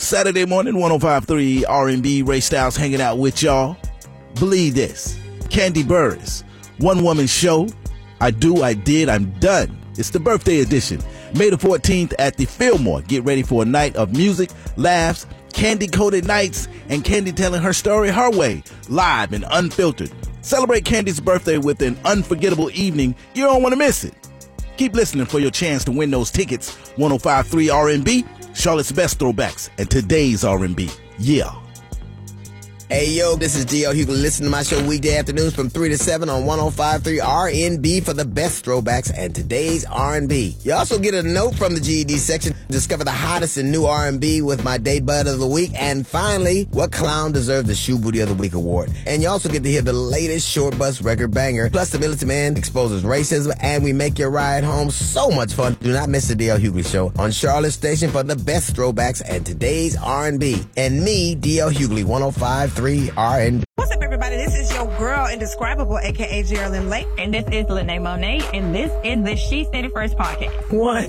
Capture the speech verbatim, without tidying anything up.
Saturday morning, one oh five point three R and B. Ray Styles hanging out with y'all. Believe this. Kandi Burruss, one woman show. I do, I did, I'm done. It's the birthday edition. May the fourteenth at the Fillmore. Get ready for a night of music, laughs, candy-coated nights, and Kandi telling her story her way, live and unfiltered. Celebrate Kandi's birthday with an unforgettable evening. You don't want to miss it. Keep listening for your chance to win those tickets. one oh five point three R and B, Charlotte's best throwbacks, and today's R and B. Yeah. Hey, yo, this is D L Hughley. Listen to my show weekday afternoons from three to seven on one oh five point three R and B for the best throwbacks and today's R and B. You also get a note from the G E D section. Discover the hottest and new R and B with my date bud of the week. And finally, what clown deserved the Shoe Booty of the Week award. And you also get to hear the latest Short Bus record banger. Plus, the Militant Man exposes racism, and we make your ride home so much fun. Do not miss the D L Hughley Show on Charlotte Station for the best throwbacks and today's R and B. And me, D L Hughley, one oh five point three R and B. What's up, everybody? This is your girl, Indescribable, a k a. Geraldine Lake. And this is Lene Monet, and this is the She Said It First podcast. One.